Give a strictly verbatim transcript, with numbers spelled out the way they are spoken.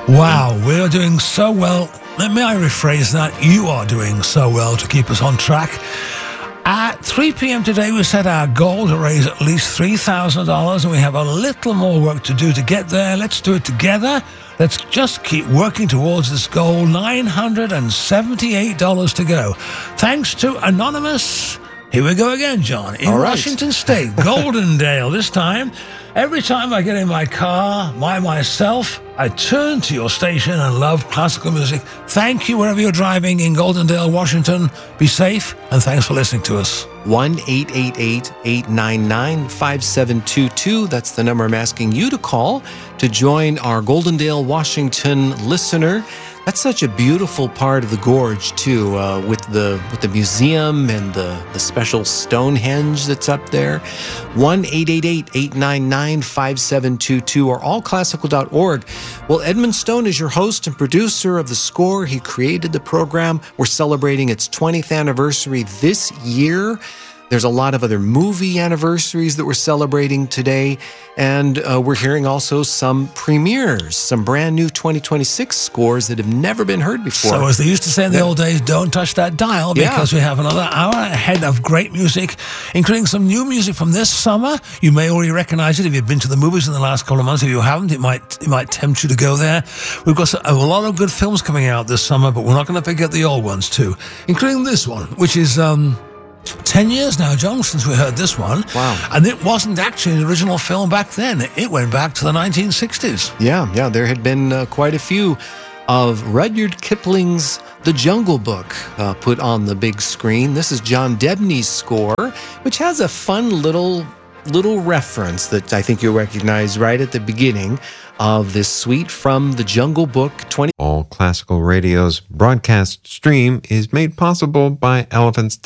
Wow, we're doing so well. Let me I rephrase that. You are doing so well to keep us on track. At three p.m. today, we set our goal to raise at least three thousand dollars, and we have a little more work to do to get there. Let's do it together. Let's just keep working towards this goal. nine hundred seventy-eight dollars to go. Thanks to Anonymous. Here we go again, John. In All right. Washington State, Goldendale this time. Every time I get in my car, by myself, I turn to your station and love classical music. Thank you wherever you're driving in Goldendale, Washington. Be safe, and thanks for listening to us. one eight eight eight, eight nine nine, five seven two two. That's the number I'm asking you to call to join our Goldendale, Washington listener. That's such a beautiful part of the gorge, too, uh, with the with the museum and the, the special Stonehenge that's up there. one eight eight eight, eight nine nine, five seven two two or all classical dot org. Well, Edmund Stone is your host and producer of the score. He created the program. We're celebrating its twentieth anniversary this year. There's a lot of other movie anniversaries that we're celebrating today, and uh, we're hearing also some premieres, some brand new twenty twenty-six scores that have never been heard before. So as they used to say in the old days, don't touch that dial, because Yeah. we have another hour ahead of great music, including some new music from this summer. You may already recognize it if you've been to the movies in the last couple of months. If you haven't, it might it might tempt you to go there. We've got a lot of good films coming out this summer, but we're not going to forget the old ones too, including this one, which is... um. Ten years now, John, since we heard this one. Wow. And it wasn't actually an original film back then. It went back to the nineteen sixties. Yeah, yeah, there had been uh, quite a few of Rudyard Kipling's The Jungle Book uh, put on the big screen. This is John Debney's score, which has a fun little little reference that I think you'll recognize right at the beginning of this suite from The Jungle Book. twenty All Classical Radio's broadcast stream is made possible by Elephant's